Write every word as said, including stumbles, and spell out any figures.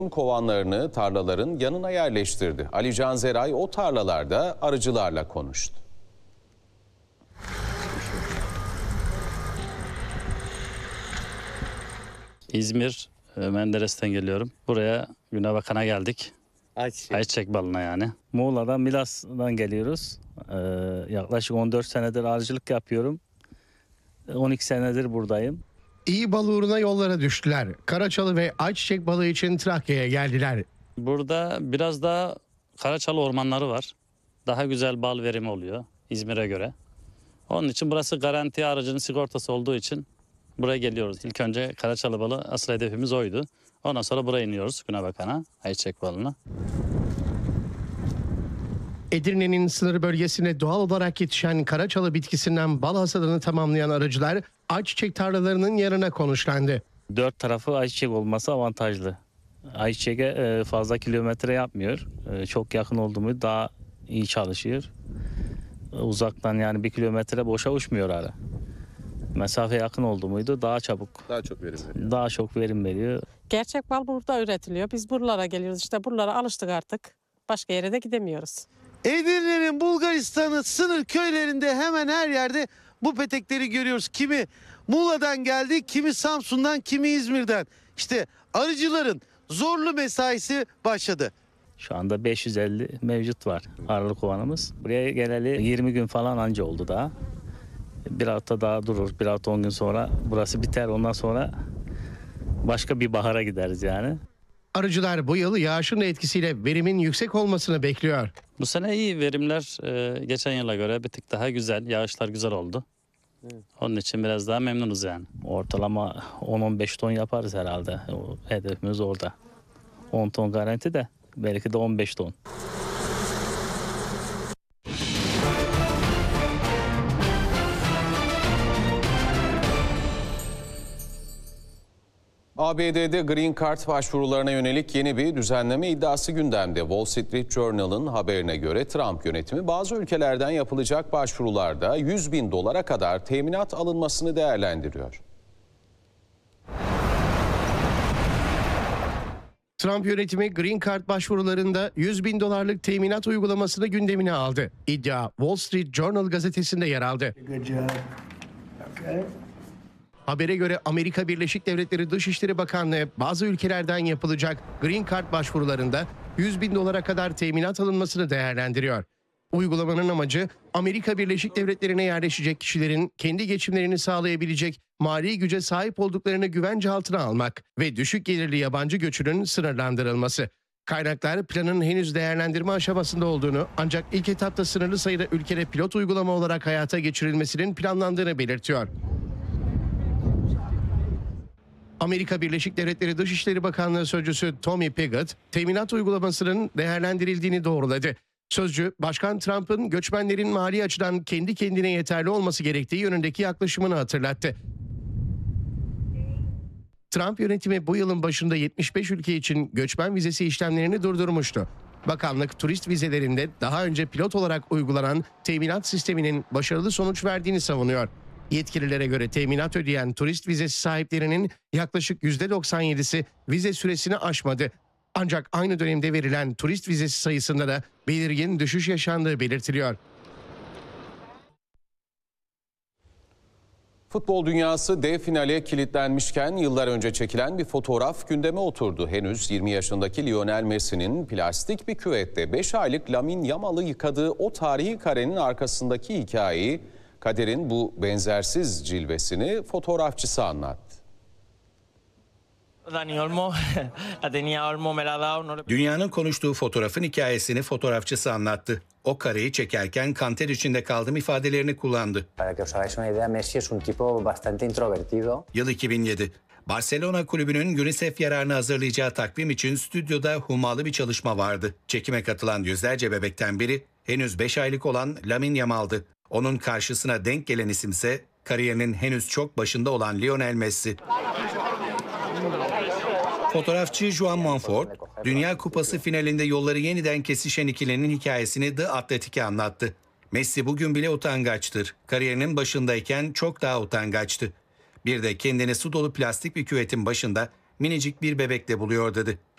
Kovanlarını tarlaların yanına yerleştirdi. Ali Can Zeray o tarlalarda arıcılarla konuştu. İzmir, Menderes'ten geliyorum. Buraya Günebakan'a geldik. Ayçiçek. Ayçiçek balına yani. Muğla'dan, Milas'tan geliyoruz. Ee, yaklaşık on dört senedir arıcılık yapıyorum. on iki senedir buradayım. İyi bal uğruna yollara düştüler. Karaçalı ve ayçiçek balığı için Trakya'ya geldiler. Burada biraz daha Karaçalı ormanları var. Daha güzel bal verimi oluyor İzmir'e göre. Onun için burası garanti aracının sigortası olduğu için buraya geliyoruz. İlk önce Karaçalı balı asıl hedefimiz oydu. Ondan sonra buraya iniyoruz Günebakan'a, ayçiçek balına. Edirne'nin sınır bölgesine doğal olarak yetişen Karaçalı bitkisinden bal hasadını tamamlayan arıcılar ayçiçek tarlalarının yanına konuşlandı. Dört tarafı ayçiçek olması avantajlı. Ayçiçeğe fazla kilometre yapmıyor. Çok yakın oldu mu daha iyi çalışıyor. Uzaktan yani bir kilometre boşa uçmuyor arı. Mesafe yakın oldu muydu daha çabuk. Daha çok verim veriyor. Daha çok verim veriyor. Gerçek bal burada üretiliyor. Biz buralara geliyoruz. İşte buralara alıştık artık. Başka yere de gidemiyoruz. Edirne'nin Bulgaristan'ın sınır köylerinde hemen her yerde bu petekleri görüyoruz. Kimi Muğla'dan geldi, kimi Samsun'dan, kimi İzmir'den. İşte arıcıların zorlu mesaisi başladı. Şu anda beş yüz elli mevcut var arılı kovanımız. Buraya geleli yirmi gün falan anca oldu daha. Bir hafta daha durur. Bir hafta on gün sonra burası biter. Ondan sonra başka bir bahara gideriz yani. Arıcılar bu yıl yağışın etkisiyle verimin yüksek olmasını bekliyor. Bu sene iyi verimler e, geçen yıla göre bir tık daha güzel. Yağışlar güzel oldu. Onun için biraz daha memnunuz yani. Ortalama on on beş ton yaparız herhalde. O hedefimiz orada. on ton garanti de belki de on beş ton. A B D'de Green Card başvurularına yönelik yeni bir düzenleme iddiası gündemde. Wall Street Journal'ın haberine göre Trump yönetimi bazı ülkelerden yapılacak başvurularda yüz bin dolara kadar teminat alınmasını değerlendiriyor. Trump yönetimi Green Card başvurularında yüz bin dolarlık teminat uygulamasını gündemine aldı. İddia Wall Street Journal gazetesinde yer aldı. Habere göre Amerika Birleşik Devletleri Dışişleri Bakanlığı bazı ülkelerden yapılacak Green Card başvurularında yüz bin dolara kadar teminat alınmasını değerlendiriyor. Uygulamanın amacı Amerika Birleşik Devletleri'ne yerleşecek kişilerin kendi geçimlerini sağlayabilecek mali güce sahip olduklarını güvence altına almak ve düşük gelirli yabancı göçünün sınırlandırılması. Kaynaklar planın henüz değerlendirme aşamasında olduğunu ancak ilk etapta sınırlı sayıda ülkede pilot uygulama olarak hayata geçirilmesinin planlandığını belirtiyor. Amerika Birleşik Devletleri Dışişleri Bakanlığı Sözcüsü Tommy Pigott, teminat uygulamasının değerlendirildiğini doğruladı. Sözcü, Başkan Trump'ın göçmenlerin mali açıdan kendi kendine yeterli olması gerektiği yönündeki yaklaşımını hatırlattı. Trump yönetimi bu yılın başında yetmiş beş ülke için göçmen vizesi işlemlerini durdurmuştu. Bakanlık turist vizelerinde daha önce pilot olarak uygulanan teminat sisteminin başarılı sonuç verdiğini savunuyor. Yetkililere göre teminat ödeyen turist vizesi sahiplerinin yaklaşık yüzde doksan yedisi vize süresini aşmadı. Ancak aynı dönemde verilen turist vizesi sayısında da belirgin düşüş yaşandığı belirtiliyor. Futbol dünyası dev finale kilitlenmişken yıllar önce çekilen bir fotoğraf gündeme oturdu. Henüz yirmi yaşındaki Lionel Messi'nin plastik bir küvette beş aylık Lamine Yamal'ı yıkadığı o tarihi karenin arkasındaki hikayeyi, kaderin bu benzersiz cilvesini fotoğrafçısı anlattı. Dünyanın konuştuğu fotoğrafın hikayesini fotoğrafçısı anlattı. O kareyi çekerken kanter içinde kaldım ifadelerini kullandı. Yıl iki bin yedi. Barcelona kulübünün UNICEF yararına hazırlayacağı takvim için stüdyoda hummalı bir çalışma vardı. Çekime katılan yüzlerce bebekten biri henüz beş aylık olan Lamine Yamal'dı. Onun karşısına denk gelen isimse kariyerinin henüz çok başında olan Lionel Messi. Fotoğrafçı Joan Monfort, Dünya Kupası finalinde yolları yeniden kesişen ikilinin hikayesini The Athletic'e anlattı. Messi bugün bile utangaçtır. Kariyerinin başındayken çok daha utangaçtı. Bir de kendini su dolu plastik bir küvetin başında minicik bir bebekle buluyor dedi.